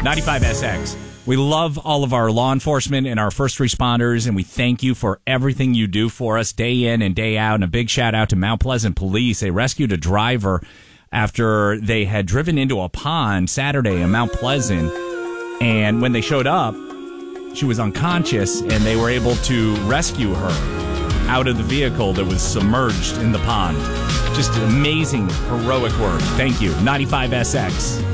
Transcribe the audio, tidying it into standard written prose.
95SX. We love all of our law enforcement and our first responders, and we thank you for everything you do for us day in and day out. And a big shout out to Mount Pleasant Police. They rescued a driver after they had driven into a pond Saturday in Mount Pleasant. And when they showed up, she was unconscious, and they were able to rescue her out of the vehicle that was submerged in the pond. Just amazing, heroic work. Thank you. 95SX.